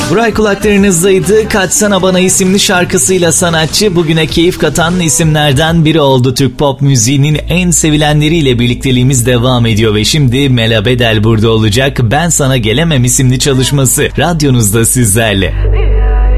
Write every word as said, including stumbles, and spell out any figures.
Buray kulaklarınızdaydı. Kaçsana Bana isimli şarkısıyla sanatçı bugüne keyif katan isimlerden biri oldu. Türk pop müziğinin en sevilenleriyle birlikteliğimiz devam ediyor ve şimdi Mela Bedel burada olacak. Ben Sana Gelemem isimli çalışması radyonuzda sizlerle.